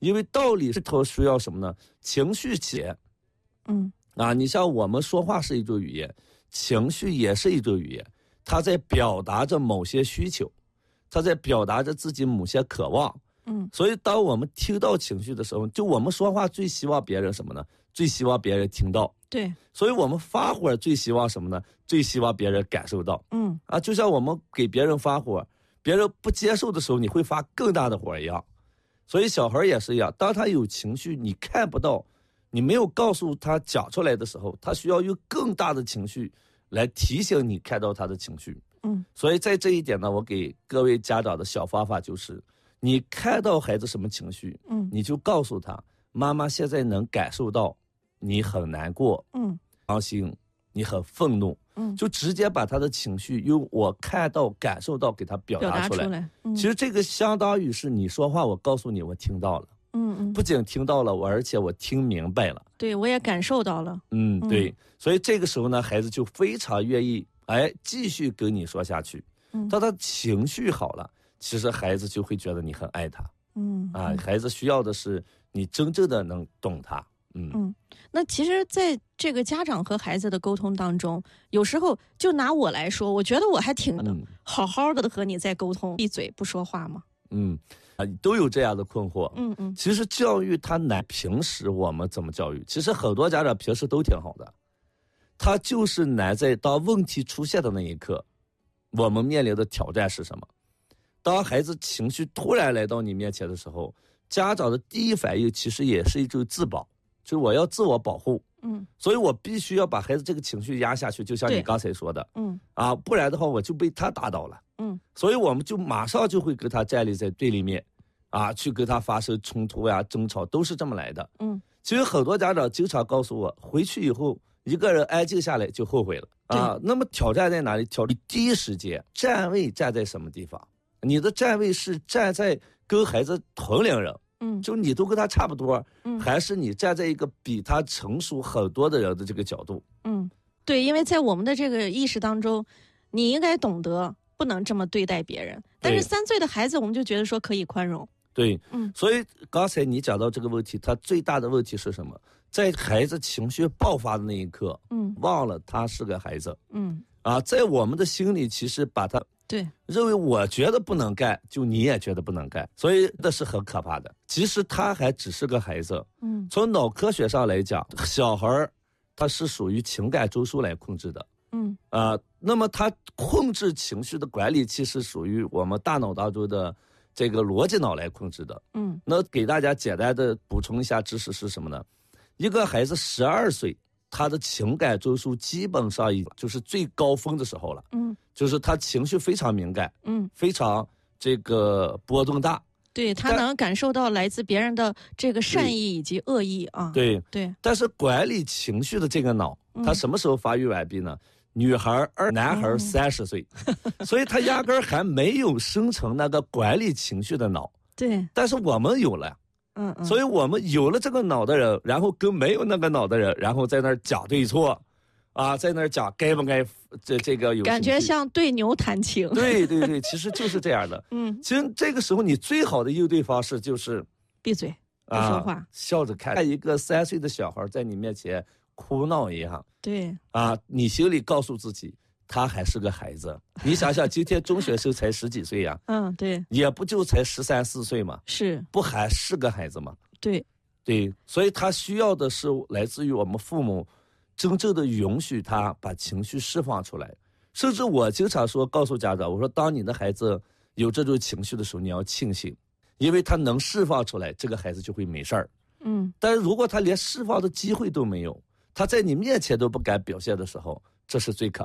因为道理是头需要什么呢？情绪起。你像我们说话是一种语言，情绪也是一种语言，它在表达着某些需求，它在表达着自己某些渴望。所以当我们听到情绪的时候，就我们说话最希望别人什么呢？最希望别人听到。 对， 所以我们发火最希望什么呢？最希望别人感受到。就像我们给别人发火，别人不接受的时候，你会发更大的火一样。所以小孩也是一样，当他有情绪你看不到，你没有告诉他讲出来的时候，他需要用更大的情绪来提醒你看到他的情绪。所以在这一点呢，我给各位家长的小方法就是，你看到孩子什么情绪，你就告诉他，妈妈现在能感受到你很难过，伤心，你很愤怒，就直接把他的情绪用我看到感受到给他表达出来。其实这个相当于是你说话，我告诉你我听到了，不仅听到了，而且我听明白了， 对，我也感受到了。 对，所以这个时候呢，孩子就非常愿意继续跟你说下去。当他情绪好了，其实孩子就会觉得你很爱他。孩子需要的是你真正的能懂他。 那其实在这个家长和孩子的沟通当中，有时候就拿我来说，我觉得我还挺好好的和你在沟通，闭嘴不说话吗？ 都有这样的困惑。其实教育它难，平时我们怎么教育，其实很多家长平时都挺好的，他就是难在当问题出现的那一刻，我们面临的挑战是什么？当孩子情绪突然来到你面前的时候，家长的第一反应其实也是一种自保，就是我要自我保护。所以我必须要把孩子这个情绪压下去，就像你刚才说的。不然的话我就被他打倒了。所以我们就马上就会跟他站立在对立面，去跟他发生冲突呀、争吵，都是这么来的。其实很多家长经常告诉我，回去以后一个人安静下来就后悔了。那么挑战在哪里？你第一时间站位站在什么地方？你的站位是站在跟孩子同龄人，就你都跟他差不多，还是你站在一个比他成熟很多的人的这个角度？ 对，因为在我们的这个意识当中，你应该懂得不能这么对待别人，但是3岁的孩子我们就觉得说可以宽容。 对，所以刚才你讲到这个问题，他最大的问题是什么？在孩子情绪爆发的那一刻，忘了他是个孩子。在我们的心里，其实把他认为我觉得不能干，就你也觉得不能干，所以那是很可怕的。其实他还只是个孩子。从脑科学上来讲，小孩他是属于情感中枢来控制的。那么他控制情绪的管理器是属于我们大脑当中的这个逻辑脑来控制的。那给大家简单的补充一下知识是什么呢？一个孩子12岁，他的情感中枢基本上就是最高峰的时候了。就是他情绪非常敏感，非常这个波动大。 对，他能感受到来自别人的这个善意以及恶意啊。 对。但是管理情绪的这个脑，他什么时候发育完毕呢？女孩男孩30岁，所以他压根儿还没有生成那个管理情绪的脑。 对。但是我们有了。所以我们有了这个脑的人，然后跟没有那个脑的人，然后在那儿讲对错，在那儿讲该不该这个有感觉像对牛弹琴。 对，其实就是这样的。其实这个时候你最好的应对方式就是闭嘴不说话， 笑着看一个3岁的小孩在你面前哭闹一样。 对。 你心里告诉自己他还是个孩子。你想想今天中学生才10几岁呀。 对。 也不就才13、14岁嘛。 是。 不还是个孩子吗？ 对。 所以他需要的是来自于我们父母真正的允许他把情绪释放出来。甚至我经常告诉家长，我说当你的孩子有这种情绪的时候，你要庆幸，因为他能释放出来，这个孩子就会没事儿。但是如果他连释放的机会都没有，他在你面前都不敢表现的时候，这是最可